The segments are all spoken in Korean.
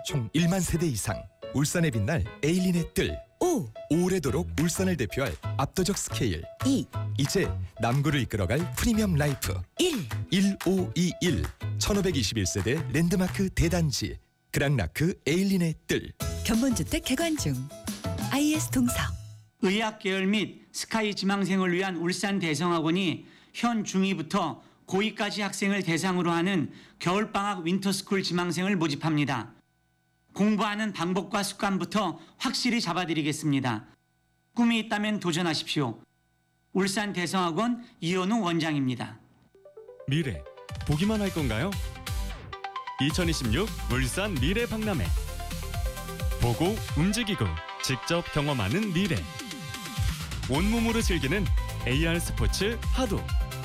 총 1만 세대 이상. 울산의 빛날 에일린의 뜰. 5, 오래도록 울산을 대표할 압도적 스케일. 2, 이제 남구를 이끌어갈 프리미엄 라이프. 1. 1521 1521세대 랜드마크 대단지 그랑라크 에일린의 뜰. 견본주택 개관중. IS 동서. 의학 계열 및 스카이 지망생을 위한 울산 대성학원이 현 중2부터 고2까지 학생을 대상으로 하는 겨울방학 윈터스쿨 지망생을 모집합니다. 공부하는 방법과 습관부터 확실히 잡아드리겠습니다. 꿈이 있다면 도전하십시오. 울산 대성학원 이현우 원장입니다. 미래 보기만 할 건가요? 2026 울산 미래 박람회. 보고 움직이고 직접 경험하는 미래. 온몸으로 즐기는 AR 스포츠 하도.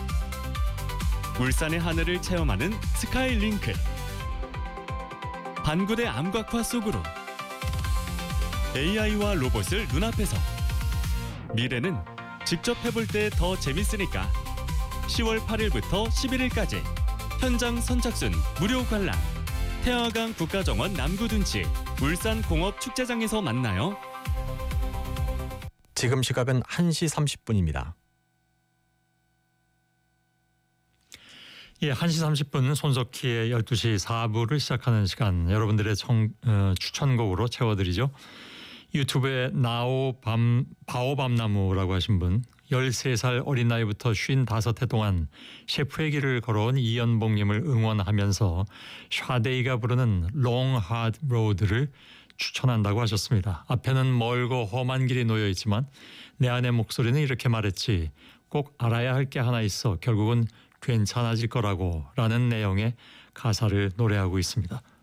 울산의 하늘을 체험하는 스카이링크. 반구대 암각화 속으로 AI와 로봇을 눈앞에서. 미래는 직접 해볼 때 더 재밌으니까 10월 8일부터 11일까지 현장 선착순 무료 관람. 태화강 국가정원 남구둔치 울산공업축제장에서 만나요. 지금 시각은 1시 30분입니다. 예, 1시 30분 손석희의 12시 4부를 시작하는 시간, 여러분들의 추천곡으로 채워드리죠. 유튜브에 바오밤나무라고 하신 분, 13살 어린 나이부터 55해 동안 셰프의 길을 걸어온 이연봉님을 응원하면서 샤데이가 부르는 Long Hard Road를 추천한다고 하셨습니다. 앞에는 멀고 험한 길이 놓여 있지만 내 안의 목소리는 이렇게 말했지. 꼭 알아야 할 게 하나 있어. 결국은 괜찮아질 거라고 라는 내용의 가사를 노래하고 있습니다.